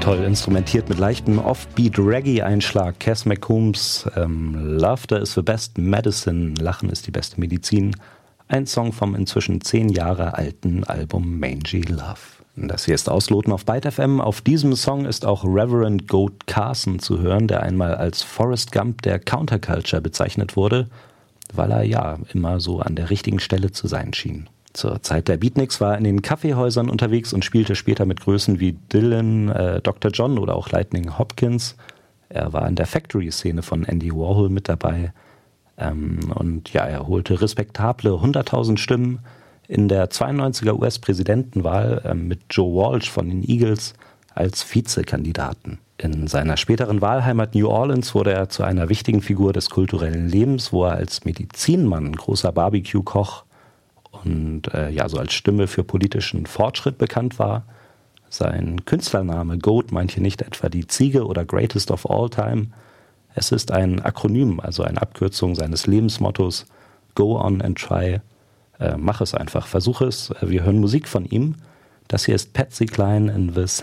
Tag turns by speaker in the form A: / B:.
A: toll instrumentiert mit leichtem Offbeat-Reggae-Einschlag. Cass McCombs Laughter is the best medicine, Lachen ist die beste Medizin. Ein Song vom inzwischen 10 Jahre alten Album Mangy Love. Das hier ist Ausloten auf Byte FM. Auf diesem Song ist auch Reverend Goat Carson zu hören, der einmal als Forrest Gump der Counterculture bezeichnet wurde, weil er ja immer so an der richtigen Stelle zu sein schien. Zur Zeit der Beatniks war er in den Kaffeehäusern unterwegs und spielte später mit Größen wie Dylan, Dr. John oder auch Lightning Hopkins. Er war in der Factory-Szene von Andy Warhol mit dabei. Und ja, er holte respektable 100.000 Stimmen in der 92er US-Präsidentenwahl mit Joe Walsh von den Eagles als Vizekandidaten. In seiner späteren Wahlheimat New Orleans wurde er zu einer wichtigen Figur des kulturellen Lebens, wo er als Medizinmann, großer Barbecue-Koch und so als Stimme für politischen Fortschritt bekannt war. Sein Künstlername Goat meint hier nicht etwa die Ziege oder Greatest of All Time. Es ist ein Akronym, also eine Abkürzung seines Lebensmottos Go on and try. Mach es einfach, versuche es. Wir hören Musik von ihm. Das hier ist Patsy Cline in the